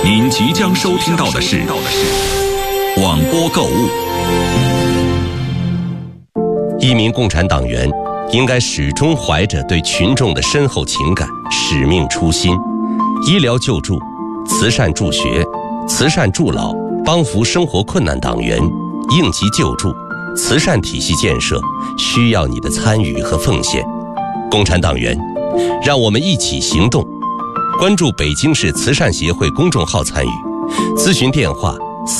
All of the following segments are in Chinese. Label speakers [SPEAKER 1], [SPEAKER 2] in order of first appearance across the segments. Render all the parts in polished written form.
[SPEAKER 1] 您即将收听到的是广播购物。
[SPEAKER 2] 一名共产党员应该始终怀着对群众的深厚情感、使命初心，医疗救助、慈善助学、慈善助老，帮扶生活困难党员，应急救助、慈善体系建设需要你的参与和奉献。共产党员，让我们一起行动。关注北京市慈善协会公众号参与，咨询电话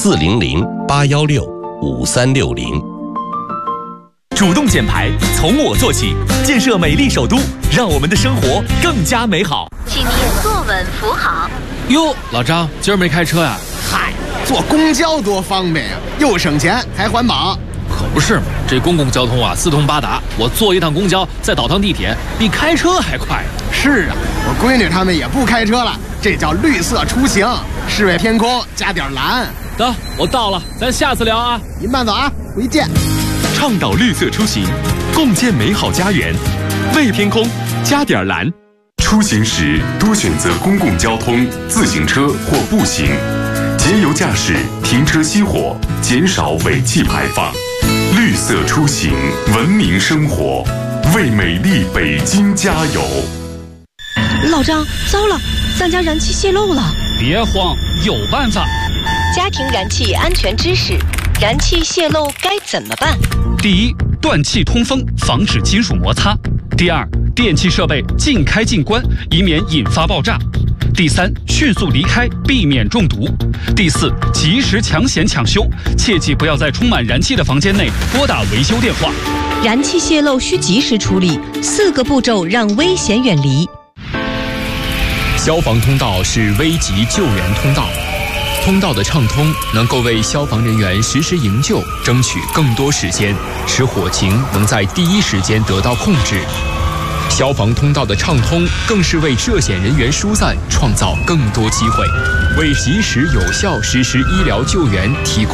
[SPEAKER 2] 400-816-5360。
[SPEAKER 3] 主动减排，从我做起，建设美丽首都，让我们的生活更加美好。
[SPEAKER 4] 请您坐稳扶好。
[SPEAKER 5] 哟，老张，今儿没开车呀？
[SPEAKER 6] 嗨，坐公交多方便呀，又省钱还环保。
[SPEAKER 5] 可不是嘛，这公共交通啊四通八达，我坐一趟公交再倒趟地铁，比开车还快。
[SPEAKER 6] 是啊，我闺女他们也不开车了，这叫绿色出行，是为天空加点蓝。
[SPEAKER 5] 得，我到了，咱下次聊啊。
[SPEAKER 6] 您慢走啊，回见。
[SPEAKER 3] 倡导绿色出行，共建美好家园，为天空加点蓝。
[SPEAKER 7] 出行时多选择公共交通、自行车或步行，节油驾驶，停车熄火，减少尾气排放。绿色出行，文明生活，为美丽北京加油！
[SPEAKER 8] 老张，糟了，咱家燃气泄漏了。
[SPEAKER 5] 别慌，有办法。
[SPEAKER 4] 家庭燃气安全知识：燃气泄漏该怎么办？
[SPEAKER 9] 第一，断气通风，防止金属摩擦；第二，电气设备尽开尽关，以免引发爆炸；第三，迅速离开，避免中毒；第四，及时抢险抢修，切记不要在充满燃气的房间内拨打维修电话。
[SPEAKER 8] 燃气泄漏需及时处理，4个步骤让危险远离。
[SPEAKER 10] 消防通道是危急救援通道，通道的畅通能够为消防人员实施营救争取更多时间，使火情能在第一时间得到控制。消防通道的畅通更是为涉险人员疏散创造更多机会，为及时有效实施医疗救援提供